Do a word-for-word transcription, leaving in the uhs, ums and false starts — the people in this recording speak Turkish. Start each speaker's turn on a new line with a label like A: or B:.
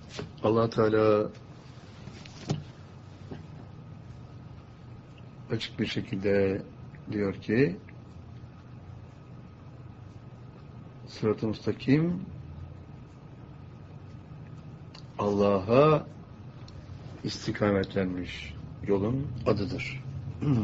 A: Allah Teala açık bir şekilde diyor ki Sırat-ı müstakim Allah'a istikametlenmiş yolun adıdır.